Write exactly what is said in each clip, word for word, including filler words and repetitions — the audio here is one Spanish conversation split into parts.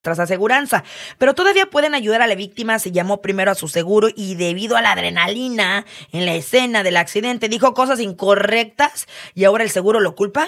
tras aseguranza, pero todavía pueden ayudar a la víctima si llamó primero a su seguro y debido a la adrenalina en la escena del accidente dijo cosas incorrectas y ahora el seguro lo culpa.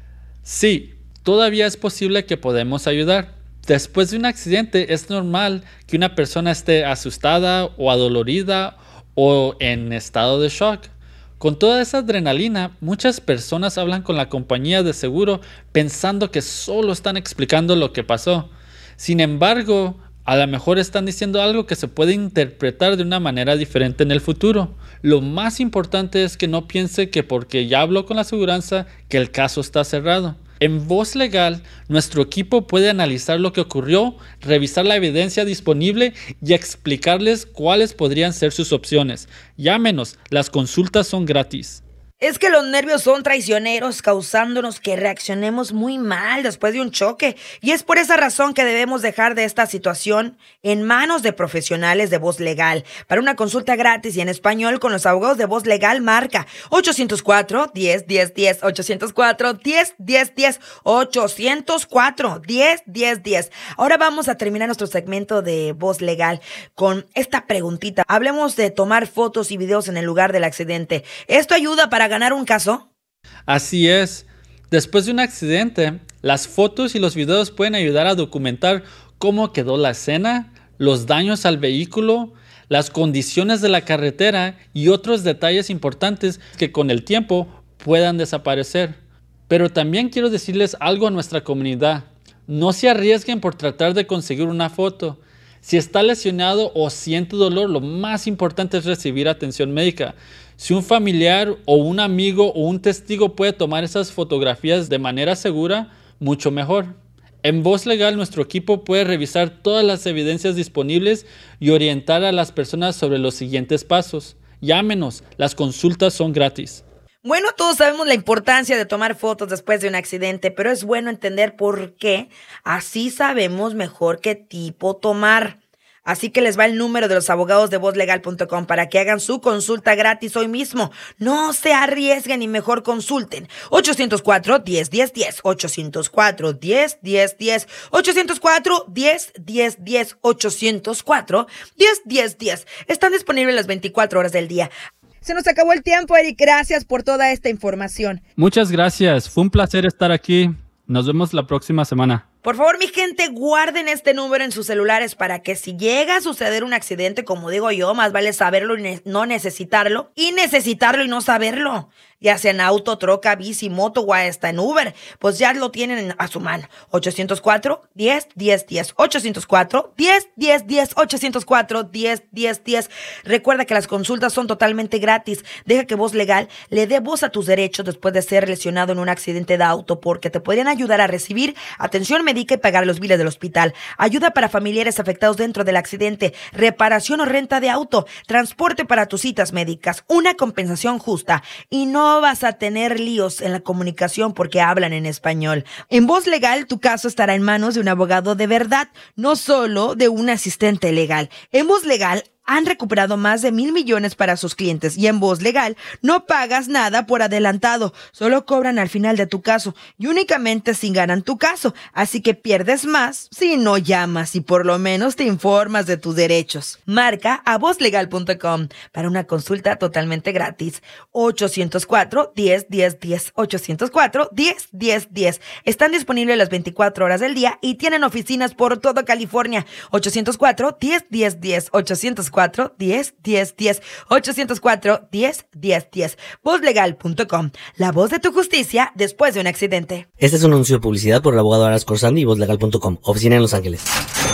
Sí, todavía es posible que podemos ayudar. Después de un accidente es normal que una persona esté asustada o adolorida o en estado de shock. Con toda esa adrenalina, muchas personas hablan con la compañía de seguro pensando que solo están explicando lo que pasó. Sin embargo, a lo mejor están diciendo algo que se puede interpretar de una manera diferente en el futuro. Lo más importante es que no piense que porque ya habló con la aseguranza que el caso está cerrado. En Voz Legal, nuestro equipo puede analizar lo que ocurrió, revisar la evidencia disponible y explicarles cuáles podrían ser sus opciones. Llámenos, las consultas son gratis. Es que los nervios son traicioneros, causándonos que reaccionemos muy mal después de un choque. Y es por esa razón que debemos dejar de esta situación en manos de profesionales de Voz Legal. Para una consulta gratis y en español con los abogados de Voz Legal, marca ochocientos cuatro, diez, diez, diez, ochocientos cuatro, diez, diez, diez, ochocientos cuatro, diez, diez, diez. Ahora vamos a terminar nuestro segmento de Voz Legal con esta preguntita. Hablemos de tomar fotos y videos en el lugar del accidente. ¿Esto ayuda para ganar un caso? Así es. Después de un accidente, las fotos y los videos pueden ayudar a documentar cómo quedó la escena, los daños al vehículo, las condiciones de la carretera y otros detalles importantes que con el tiempo puedan desaparecer. Pero también quiero decirles algo a nuestra comunidad. No se arriesguen por tratar de conseguir una foto. Si está lesionado o siente dolor, lo más importante es recibir atención médica. Si un familiar o un amigo o un testigo puede tomar esas fotografías de manera segura, mucho mejor. En Voz Legal, nuestro equipo puede revisar todas las evidencias disponibles y orientar a las personas sobre los siguientes pasos. Llámenos, las consultas son gratis. Bueno, todos sabemos la importancia de tomar fotos después de un accidente, pero es bueno entender por qué. Así sabemos mejor qué tipo tomar. Así que les va el número de los abogados de voz legal punto com para que hagan su consulta gratis hoy mismo. No se arriesguen y mejor consulten. ochocientos cuatro, diez, diez, diez, ochocientos cuatro, diez, diez, diez, ochocientos cuatro, diez, diez, diez, ochocientos cuatro, diez, diez, diez. Están disponibles las veinticuatro horas del día. Se nos acabó el tiempo, Eric. Gracias por toda esta información. Muchas gracias. Fue un placer estar aquí. Nos vemos la próxima semana. Por favor, mi gente, guarden este número en sus celulares para que si llega a suceder un accidente, como digo yo, más vale saberlo y ne- no necesitarlo, y necesitarlo y no saberlo. Ya sea en auto, troca, bici, moto o hasta en Uber, pues ya lo tienen a su mano. ochocientos cuatro, diez, diez, diez, ochocientos cuatro, diez, diez, diez, ochocientos cuatro, diez, diez, diez. Recuerda que las consultas son totalmente gratis. Deja que Voz Legal le dé voz a tus derechos después de ser lesionado en un accidente de auto, porque te podrían ayudar a recibir atención médica y pagar los biles del hospital, ayuda para familiares afectados dentro del accidente, reparación o renta de auto, transporte para tus citas médicas, una compensación justa y no vas a tener líos en la comunicación porque hablan en español. En Voz Legal, tu caso estará en manos de un abogado de verdad, no solo de un asistente legal. En Voz Legal, han recuperado más de mil millones para sus clientes y en Voz Legal no pagas nada por adelantado, solo cobran al final de tu caso y únicamente si ganan tu caso, así que pierdes más si no llamas y por lo menos te informas de tus derechos. Marca a voz legal punto com para una consulta totalmente gratis. ochocientos cuatro, diez, diez, diez, ochocientos cuatro, diez, diez, diez. Están disponibles las veinticuatro horas del día y tienen oficinas por toda California. ochocientos cuatro, diez, diez, diez, ochocientos cuatro, diez, diez, diez, ochocientos cuatro, diez, diez, diez. voz legal punto com, la voz de tu justicia después de un accidente. Este es un anuncio de publicidad por el abogado Aras Corsandi y voz legal punto com, oficina en Los Ángeles.